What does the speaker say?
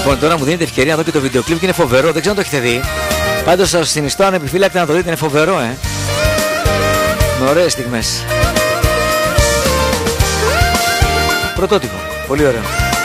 Λοιπόν, τώρα μου δίνετε ευκαιρία να δω και το βίντεο κλιπ και είναι φοβερό. Δεν ξέρω αν το έχετε δει. Πάντως σας συνιστώ ανεπιφύλακτα να το δείτε, είναι φοβερό, με ωραίες στιγμές. Πρωτότυπο, πολύ ωραίο.